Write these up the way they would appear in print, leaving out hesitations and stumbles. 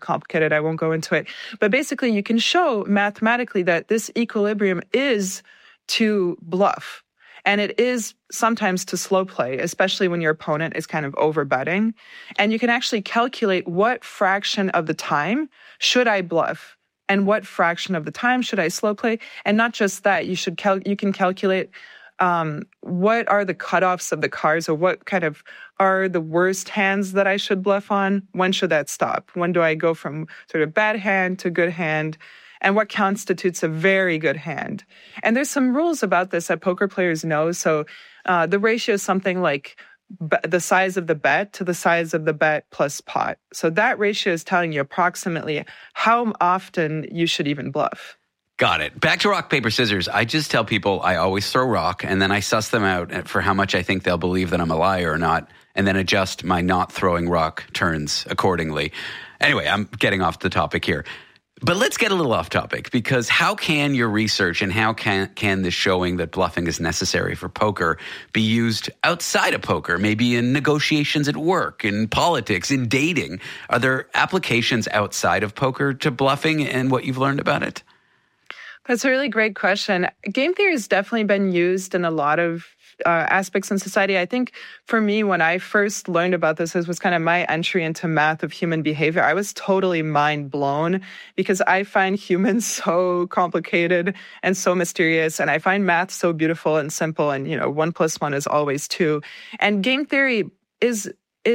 complicated. I won't go into it. But basically, you can show mathematically that this equilibrium is to bluff. And it is sometimes to slow play, especially when your opponent is kind of overbetting. And you can actually calculate what fraction of the time should I bluff and what fraction of the time should I slow play. And not just that, you can calculate what are the cutoffs of the cards, or what kind of are the worst hands that I should bluff on. When should that stop? When do I go from sort of bad hand to good hand? And what constitutes a very good hand? And there's some rules about this that poker players know. So the ratio is something like the size of the bet to the size of the bet plus pot. So that ratio is telling you approximately how often you should even bluff. Got it. Back to rock, paper, scissors. I just tell people I always throw rock, and then I suss them out for how much I think they'll believe that I'm a liar or not, and then adjust my not throwing rock turns accordingly. Anyway, I'm getting off the topic here. But let's get a little off topic, because how can your research and how can the showing that bluffing is necessary for poker be used outside of poker, maybe in negotiations at work, in politics, in dating? Are there applications outside of poker to bluffing and what you've learned about it? That's a really great question. Game theory has definitely been used in a lot of aspects in society. I think for me, when I first learned about this was kind of my entry into math of human behavior. I was totally mind blown because I find humans so complicated and so mysterious. And I find math so beautiful and simple. And, 1 + 1 is always 2. And game theory is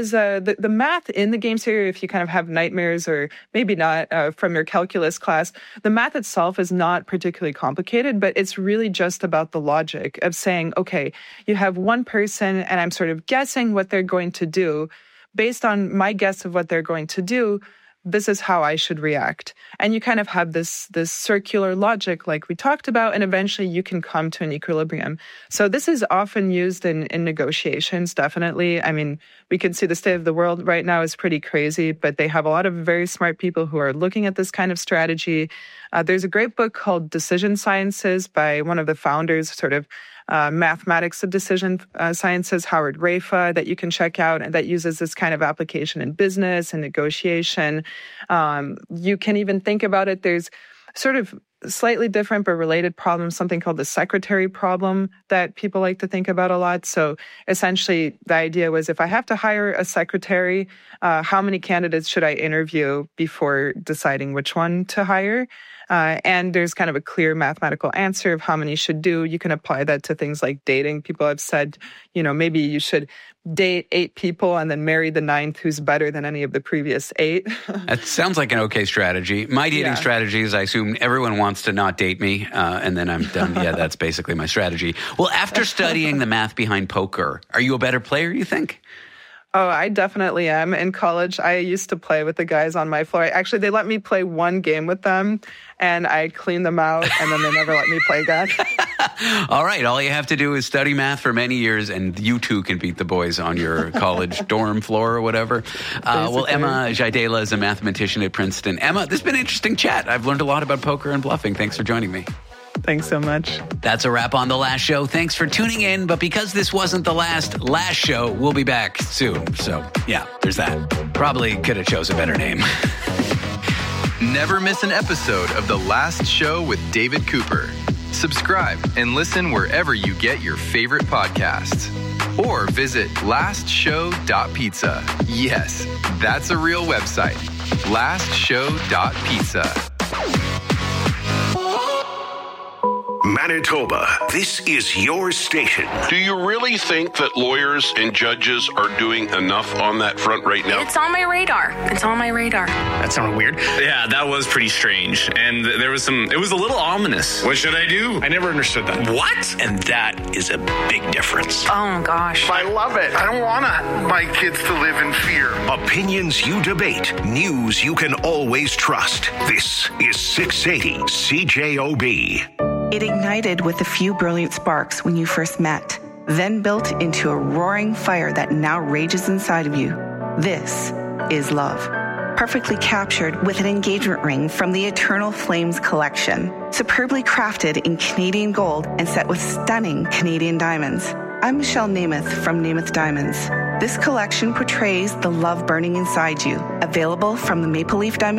the math in the game theory, if you kind of have nightmares or maybe not from your calculus class, the math itself is not particularly complicated, but it's really just about the logic of saying, okay, you have one person and I'm sort of guessing what they're going to do. Based on my guess of what they're going to do, this is how I should react. And you kind of have this circular logic like we talked about, and eventually you can come to an equilibrium. So this is often used in negotiations, definitely. I mean, we can see the state of the world right now is pretty crazy, but they have a lot of very smart people who are looking at this kind of strategy. There's a great book called Decision Sciences by one of the founders, sort of Mathematics of Decision Sciences, Howard Rafa, that you can check out, and that uses this kind of application in business and negotiation. You can even think about it. There's sort of slightly different but related problems, something called the secretary problem that people like to think about a lot. So essentially, the idea was if I have to hire a secretary, how many candidates should I interview before deciding which one to hire? And there's kind of a clear mathematical answer of how many should do. You can apply that to things like dating. People have said, maybe you should date 8 people and then marry the 9th who's better than any of the previous 8. That sounds like an okay strategy. My dating strategy is I assume everyone wants to not date me, and then I'm done. Yeah, that's basically my strategy. Well, after studying the math behind poker, are you a better player, you think? Oh, I definitely am. In college, I used to play with the guys on my floor. Actually, they let me play one game with them, and I cleaned them out, and then they never let me play again. All right. All you have to do is study math for many years, and you too can beat the boys on your college dorm floor or whatever. Well, Emma Jaidela is a mathematician at Princeton. Emma, this has been an interesting chat. I've learned a lot about poker and bluffing. Thanks for joining me. Thanks so much. That's a wrap on The Last Show. Thanks for tuning in. But because this wasn't the last show, we'll be back soon. So, yeah, there's that. Probably could have chose a better name. Never miss an episode of The Last Show with David Cooper. Subscribe and listen wherever you get your favorite podcasts. Or visit lastshow.pizza. Yes, that's a real website. lastshow.pizza. Manitoba, this is your station. Do you really think that lawyers and judges are doing enough on that front right now? It's on my radar. That sounded weird. Yeah, that was pretty strange. And it was a little ominous. What should I do? I never understood that. What? And that is a big difference. Oh, gosh. I love it. I don't want my kids to live in fear. Opinions you debate, news you can always trust. This is 680 CJOB. It ignited with a few brilliant sparks when you first met, then built into a roaring fire that now rages inside of you. This is love. Perfectly captured with an engagement ring from the Eternal Flames collection, superbly crafted in Canadian gold and set with stunning Canadian diamonds. I'm Michelle Namath from Namath Diamonds. This collection portrays the love burning inside you, available from the Maple Leaf Diamond